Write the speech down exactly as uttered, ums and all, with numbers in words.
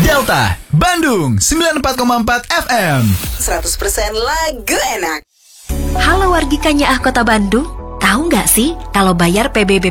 Delta, Bandung, sembilan puluh empat koma empat F M. seratus persen lagu enak. Halo wargi Kanyaah Kota Bandung, tahu nggak sih kalau bayar P B B